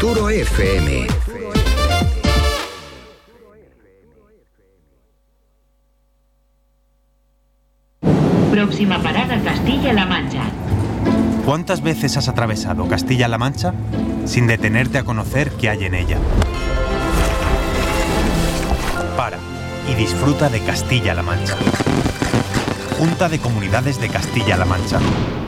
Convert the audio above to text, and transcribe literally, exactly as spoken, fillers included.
Futuro F M. Próxima parada, Castilla-La Mancha. ¿Cuántas veces has atravesado Castilla-La Mancha sin detenerte a conocer qué hay en ella? Para y disfruta de Castilla-La Mancha. Junta de Comunidades de Castilla-La Mancha.